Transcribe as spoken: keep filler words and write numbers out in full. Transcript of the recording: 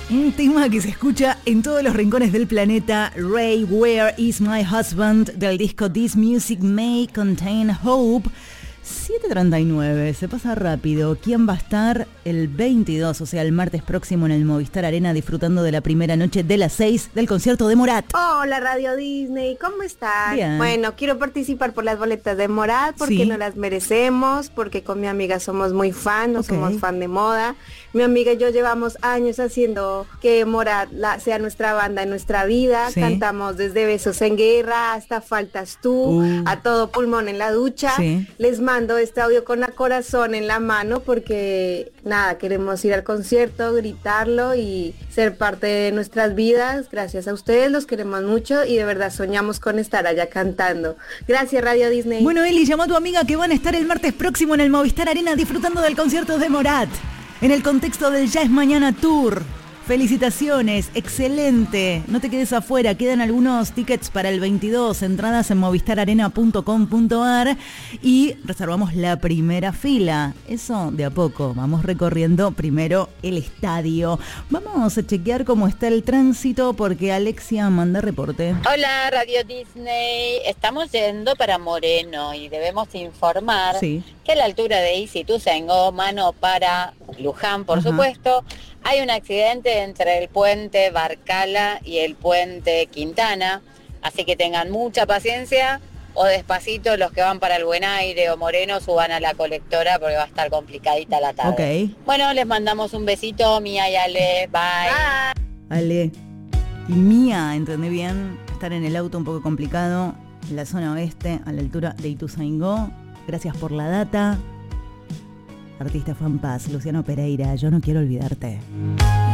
Un tema que se escucha en todos los rincones del planeta. Ray, Where is my husband? Del disco This Music May Contain Hope. siete treinta y nueve, se pasa rápido. ¿Quién va a estar el veintidós, o sea, el martes próximo en el Movistar Arena disfrutando de la primera noche de las seis del concierto de Morat? Hola Radio Disney, ¿cómo están? Bien. Bueno, quiero participar por las boletas de Morat porque Sí. no las merecemos, porque con mi amiga somos muy fan, no Ok. somos fan de moda. Mi amiga y yo llevamos años haciendo que Morat la, sea nuestra banda en nuestra vida. Sí. Cantamos desde Besos en Guerra hasta Faltas Tú, Uh. a todo pulmón en la ducha. Sí. Les mando este audio con la corazón en la mano porque nada, queremos ir al concierto, gritarlo y ser parte de nuestras vidas. Gracias a ustedes, los queremos mucho y de verdad soñamos con estar allá cantando. Gracias Radio Disney. Bueno, Eli, llamó a tu amiga que van a estar el martes próximo en el Movistar Arena disfrutando del concierto de Morat. En el contexto del Ya es Mañana Tour. Felicitaciones, excelente. No te quedes afuera, quedan algunos tickets para el veintidós, entradas en movistar arena punto com punto ar y reservamos la primera fila. Eso de a poco, vamos recorriendo primero el estadio. Vamos a chequear cómo está el tránsito porque Alexia manda reporte. Hola Radio Disney, estamos yendo para Moreno y debemos informar Sí. que a la altura de Ituzaingó, mano para Luján, por Ajá. supuesto, hay un accidente entre el puente Barcala y el puente Quintana, así que tengan mucha paciencia o despacito los que van para el Buen Aire o Moreno suban a la colectora porque va a estar complicadita la tarde. Ok. Bueno, les mandamos un besito, Mía y Ale, bye. Ale y Mía, entendí bien, estar en el auto un poco complicado en la zona oeste, a la altura de Ituzaingó. Gracias por la data. Artista Fan Paz, Luciano Pereira, yo no quiero olvidarte.